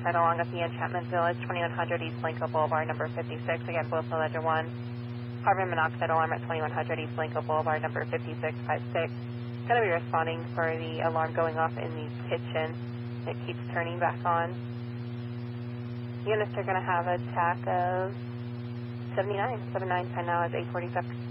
monoxide along at the Enchantment Village, 2100 East Blanco Boulevard, number 56. Again, both on ledger 1. Carbon monoxide alarm at 2100 East Blanco Boulevard, number 5656. Going to be responding for the alarm going off in the kitchen. It keeps turning back on. Units are going to have a TAC of 79. 10 now is 847.